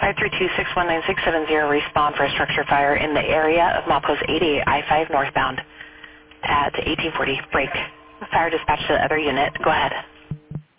532-619-670, respond for a structure fire in the area of milepost 88 I-5 northbound at 1840. Break. Fire dispatch to the other unit. Go ahead.